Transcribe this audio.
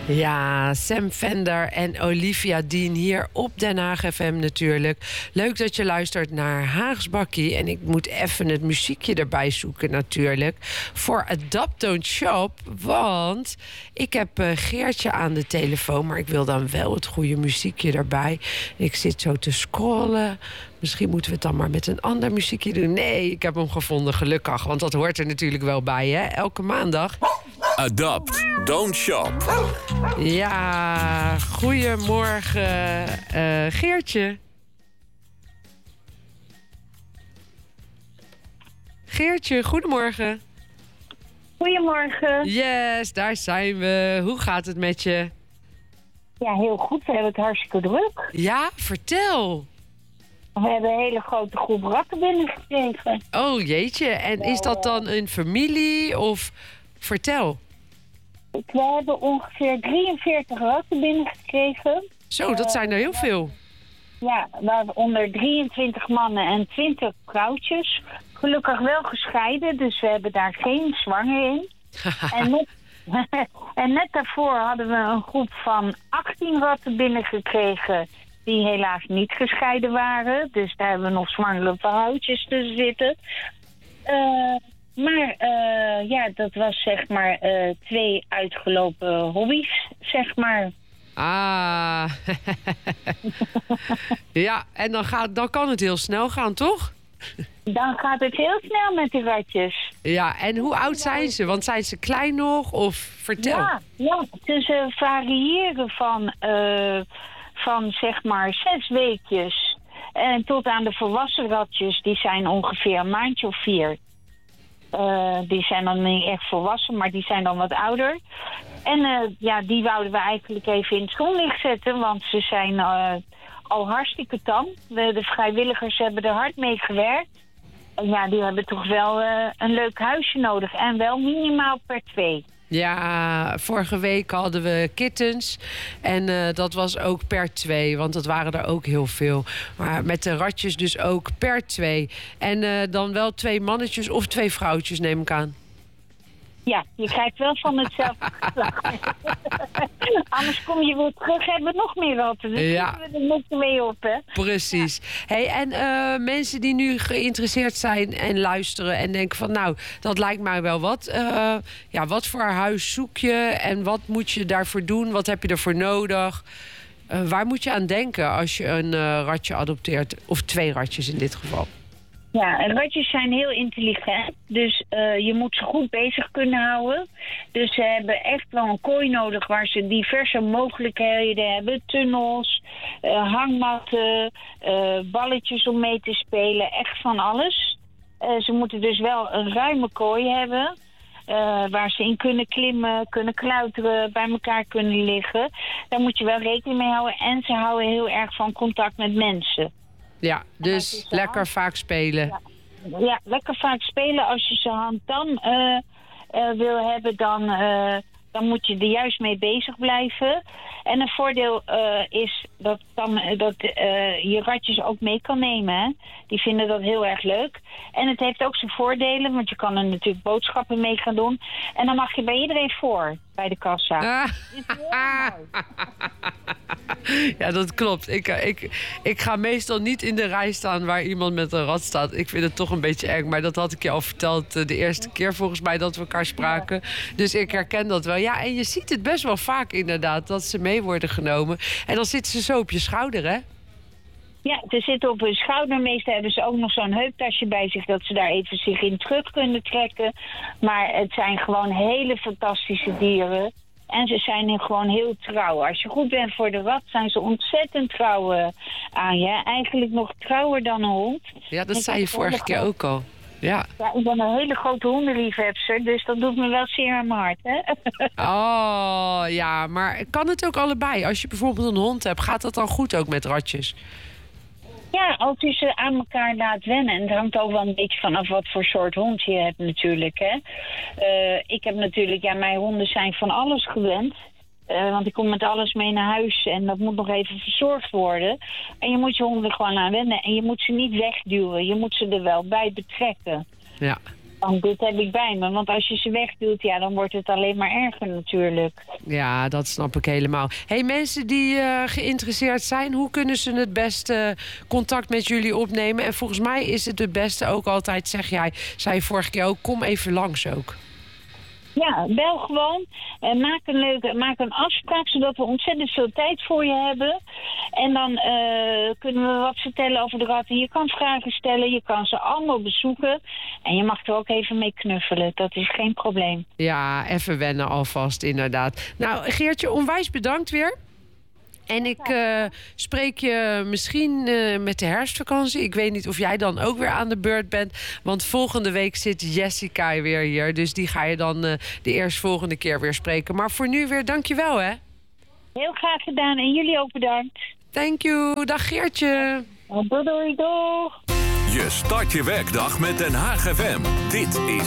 Ja, Sam Fender en Olivia Dean hier op Den Haag FM natuurlijk. Leuk dat je luistert naar Haags Bakkie. En ik moet even het muziekje erbij zoeken natuurlijk. Voor Adapt Don't Shop. Want ik heb Geertje aan de telefoon. Maar ik wil dan wel het goede muziekje erbij. Ik zit zo te scrollen. Misschien moeten we het dan maar met een ander muziekje doen. Nee, ik heb hem gevonden, gelukkig. Want dat hoort er natuurlijk wel bij, hè? Elke maandag. Adapt, don't shop. Ja, goedemorgen, Geertje. Geertje, goedemorgen. Goedemorgen. Yes, daar zijn we. Hoe gaat het met je? Ja, heel goed. We hebben het hartstikke druk. Ja, vertel. We hebben een hele grote groep ratten binnengekregen. Oh, jeetje. En is dat dan een familie of... Vertel. We hebben ongeveer 43 ratten binnengekregen. Zo, dat zijn er heel veel. Ja, waaronder 23 mannen en 20 vrouwtjes. Gelukkig wel gescheiden, dus we hebben daar geen zwanger in. En net daarvoor hadden we een groep van 18 ratten binnengekregen... die helaas niet gescheiden waren. Dus daar hebben we nog zwangere vrouwtjes tussen zitten. Maar ja, dat was zeg maar 2 uitgelopen hobby's, zeg maar. Ah. Ja, en dan kan het heel snel gaan, toch? Dan gaat het heel snel met die ratjes. Ja, en hoe oud zijn ze? Want zijn ze klein nog? Of vertel. Ja, dus ze variëren van zeg maar 6 weekjes. En tot aan de volwassen ratjes, die zijn ongeveer een maandje of 4. Die zijn dan niet echt volwassen, maar die zijn dan wat ouder. En ja, die wouden we eigenlijk even in het zonlicht zetten, want ze zijn al hartstikke tam. De vrijwilligers hebben er hard mee gewerkt. En ja, die hebben toch wel een leuk huisje nodig. En wel minimaal per 2. Ja, vorige week hadden we kittens. En dat was ook per 2, want dat waren er ook heel veel. Maar met de ratjes dus ook per 2. En dan wel 2 mannetjes of 2 vrouwtjes, neem ik aan. Ja, je krijgt wel van hetzelfde geslacht. Anders kom je weer terug, hebben we nog meer ratten. Dus ja. we er nog mee op, hè? Precies. Hey, en mensen die nu geïnteresseerd zijn en luisteren en denken van... nou, dat lijkt mij wel wat. Ja, wat voor huis zoek je en wat moet je daarvoor doen? Wat heb je ervoor nodig? Waar moet je aan denken als je een ratje adopteert? Of 2 ratjes in dit geval. Ja, en ratjes zijn heel intelligent, dus je moet ze goed bezig kunnen houden. Dus ze hebben echt wel een kooi nodig waar ze diverse mogelijkheden hebben. Tunnels, hangmatten, balletjes om mee te spelen, echt van alles. Ze moeten dus wel een ruime kooi hebben, waar ze in kunnen klimmen, kunnen klauteren, bij elkaar kunnen liggen. Daar moet je wel rekening mee houden en ze houden heel erg van contact met mensen. Ja, dus lekker vaak spelen. Ja, lekker vaak spelen. Als je ze hand-tam wil hebben, dan moet je er juist mee bezig blijven. En een voordeel is dat je ratjes ook mee kan nemen. Hè? Die vinden dat heel erg leuk. En het heeft ook zijn voordelen, want je kan er natuurlijk boodschappen mee gaan doen. En dan mag je bij iedereen voor, bij de kassa. Ja, dat klopt. Ik ga meestal niet in de rij staan waar iemand met een rat staat. Ik vind het toch een beetje eng, maar dat had ik je al verteld de eerste keer volgens mij dat we elkaar spraken. Dus ik herken dat wel. Ja, en je ziet het best wel vaak inderdaad, dat ze mee worden genomen. En dan zitten ze zo op je schouder, hè? Ja, ze zitten op hun schouder. Meestal hebben ze ook nog zo'n heuptasje bij zich, dat ze daar even zich in terug kunnen trekken. Maar het zijn gewoon hele fantastische dieren. En ze zijn gewoon heel trouw. Als je goed bent voor de rat, zijn ze ontzettend trouw aan je. Eigenlijk nog trouwer dan een hond. Ja, dat zei je vorige keer ook al. Ja. Ja, ik ben een hele grote hondenliefhebster, dus dat doet me wel zeer aan mijn hart, hè? Oh, ja, maar kan het ook allebei? Als je bijvoorbeeld een hond hebt, gaat dat dan goed ook met ratjes? Ja, als je ze aan elkaar laat wennen. En het hangt ook wel een beetje vanaf wat voor soort hond je hebt natuurlijk, hè. Ik heb natuurlijk, ja, mijn honden zijn van alles gewend. Want ik kom met alles mee naar huis en dat moet nog even verzorgd worden. En je moet je honden gewoon aan wennen. En je moet ze niet wegduwen. Je moet ze er wel bij betrekken. Ja. Want dit heb ik bij me. Want als je ze wegduwt, ja, dan wordt het alleen maar erger natuurlijk. Ja, dat snap ik helemaal. Hey, mensen die geïnteresseerd zijn, hoe kunnen ze het beste contact met jullie opnemen? En volgens mij is het beste ook altijd, zei je vorige keer ook, kom even langs ook. Ja, bel gewoon. Maak een afspraak, zodat we ontzettend veel tijd voor je hebben. En dan kunnen we wat vertellen over de ratten. Je kan vragen stellen, je kan ze allemaal bezoeken. En je mag er ook even mee knuffelen. Dat is geen probleem. Ja, even wennen alvast, inderdaad. Nou, Geertje, onwijs bedankt weer. En ik spreek je misschien met de herfstvakantie. Ik weet niet of jij dan ook weer aan de beurt bent. Want volgende week zit Jessica weer hier. Dus die ga je dan de eerstvolgende keer weer spreken. Maar voor nu weer dankjewel, hè? Heel graag gedaan. En jullie ook bedankt. Thank you. Dag Geertje. Doei, doei, doeg. Je start je werkdag met Den Haag FM. Dit is